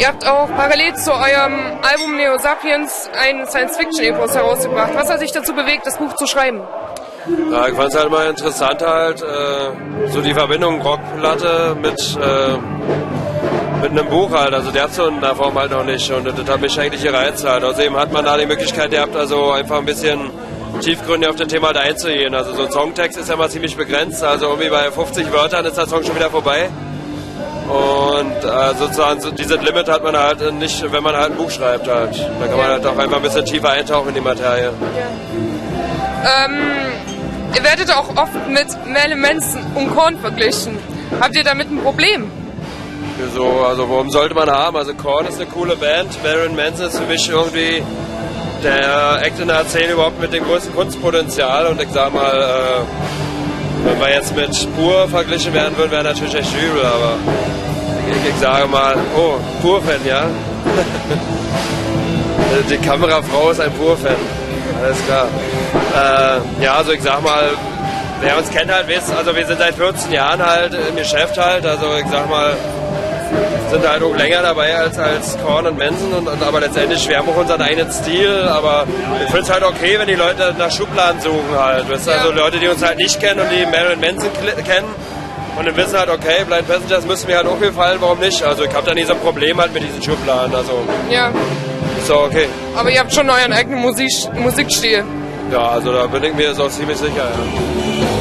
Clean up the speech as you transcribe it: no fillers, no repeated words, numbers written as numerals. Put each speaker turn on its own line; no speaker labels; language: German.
Ihr habt auch parallel zu eurem Album Neo Sapiens ein Science-Fiction-Epos herausgebracht. Was hat sich dazu bewegt, das Buch zu schreiben?
Ja, ich fand es halt mal interessant halt, so die Verbindung Rockplatte mit einem Buch halt, also der hat so in der Form halt noch nicht und das hat mich eigentlich gereizt halt. Außerdem hat man da die Möglichkeit gehabt, also einfach ein bisschen tiefgründig auf das Thema halt einzugehen. Also so ein Songtext ist ja mal ziemlich begrenzt, also irgendwie bei 50 Wörtern ist der Song schon wieder vorbei. Und sozusagen so dieses Limit hat man halt nicht, wenn man halt ein Buch schreibt halt. Da kann man halt auch einfach ein bisschen tiefer eintauchen in die Materie.
Ja. Ihr werdet auch oft mit Marilyn Manson und Korn verglichen. Habt ihr damit ein Problem?
Wieso? Also warum sollte man haben? Also Korn ist eine coole Band, Marilyn Manson ist für mich irgendwie der Act in der Szene überhaupt mit dem größten Kunstpotenzial und ich sag mal, wenn wir jetzt mit Pur verglichen werden würden, wäre natürlich echt übel, aber ich sage mal, oh, Pur-Fan, ja? Die Kamerafrau ist ein Pur-Fan, alles klar. Ja, also ich sag mal, wer uns kennt halt, weiß, also wir sind seit 14 Jahren halt im Geschäft halt, also ich sag mal, sind halt auch länger dabei als Korn und Manson, aber letztendlich, wir haben auch unseren eigenen Stil, aber ich finde es halt okay, wenn die Leute nach Schubladen suchen halt, weißt du, also Leute, die uns halt nicht kennen und die Marilyn Manson kennen und dann wissen halt, okay, Blind Passengers müssen mir halt auch gefallen, warum nicht, also ich habe da nie so ein Problem halt mit diesen Schubladen, also ist doch okay.
Aber ihr habt schon euren eigenen Musikstil.
Ja, also da bin ich mir so ziemlich sicher, ja.